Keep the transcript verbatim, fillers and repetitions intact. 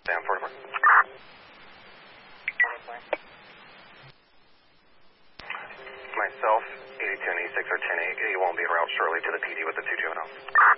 Down forty-four. Myself, eighty-two and eighty-six are ten eight. You won't be en route shortly to the P D with the two juveniles.